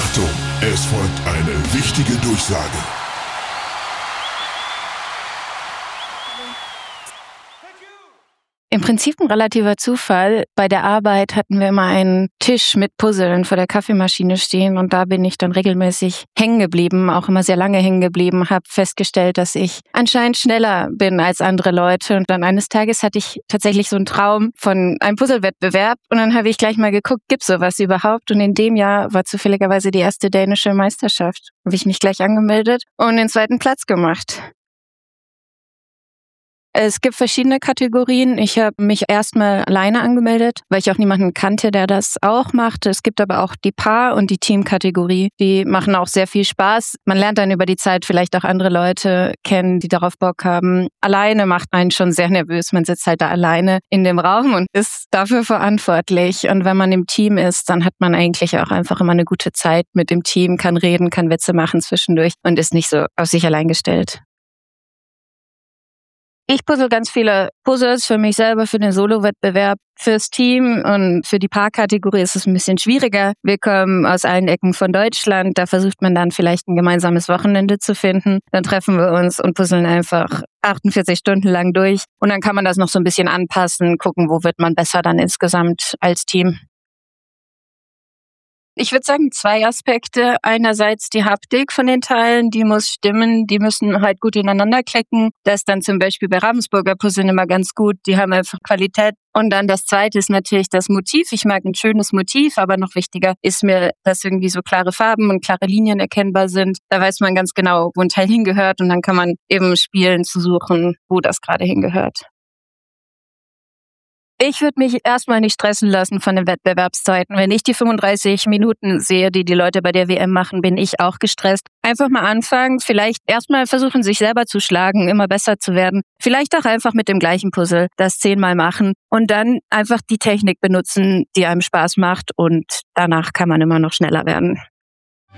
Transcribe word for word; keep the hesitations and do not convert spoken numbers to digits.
Achtung, es folgt eine wichtige Durchsage. Im Prinzip ein relativer Zufall. Bei der Arbeit hatten wir immer einen Tisch mit Puzzlen vor der Kaffeemaschine stehen und da bin ich dann regelmäßig hängen geblieben, auch immer sehr lange hängen geblieben, habe festgestellt, dass ich anscheinend schneller bin als andere Leute und dann eines Tages hatte ich tatsächlich so einen Traum von einem Puzzlewettbewerb und dann habe ich gleich mal geguckt, gibt's sowas überhaupt? Und in dem Jahr war zufälligerweise die erste dänische Meisterschaft. Habe ich mich gleich angemeldet und den zweiten Platz gemacht. Es gibt verschiedene Kategorien. Ich habe mich erstmal alleine angemeldet, weil ich auch niemanden kannte, der das auch macht. Es gibt aber auch die Paar- und die Teamkategorie. Die machen auch sehr viel Spaß. Man lernt dann über die Zeit vielleicht auch andere Leute kennen, die darauf Bock haben. Alleine macht einen schon sehr nervös. Man sitzt halt da alleine in dem Raum und ist dafür verantwortlich. Und wenn man im Team ist, dann hat man eigentlich auch einfach immer eine gute Zeit mit dem Team, kann reden, kann Witze machen zwischendurch und ist nicht so auf sich allein gestellt. Ich puzzle ganz viele Puzzles für mich selber, für den Solo-Wettbewerb, fürs Team und für die Paarkategorie ist es ein bisschen schwieriger. Wir kommen aus allen Ecken von Deutschland, da versucht man dann vielleicht ein gemeinsames Wochenende zu finden. Dann treffen wir uns und puzzeln einfach achtundvierzig Stunden lang durch und dann kann man das noch so ein bisschen anpassen, gucken, wo wird man besser dann insgesamt als Team. Ich würde sagen, zwei Aspekte. Einerseits die Haptik von den Teilen, die muss stimmen, die müssen halt gut ineinander klicken. Das ist dann zum Beispiel bei Ravensburger Puzzeln immer ganz gut, die haben einfach Qualität. Und dann das Zweite ist natürlich das Motiv. Ich mag ein schönes Motiv, aber noch wichtiger ist mir, dass irgendwie so klare Farben und klare Linien erkennbar sind. Da weiß man ganz genau, wo ein Teil hingehört und dann kann man eben spielen zu suchen, wo das gerade hingehört. Ich würde mich erstmal nicht stressen lassen von den Wettbewerbszeiten. Wenn ich die fünfunddreißig Minuten sehe, die die Leute bei der W M machen, bin ich auch gestresst. Einfach mal anfangen, vielleicht erstmal versuchen, sich selber zu schlagen, immer besser zu werden. Vielleicht auch einfach mit dem gleichen Puzzle das zehnmal machen und dann einfach die Technik benutzen, die einem Spaß macht und danach kann man immer noch schneller werden.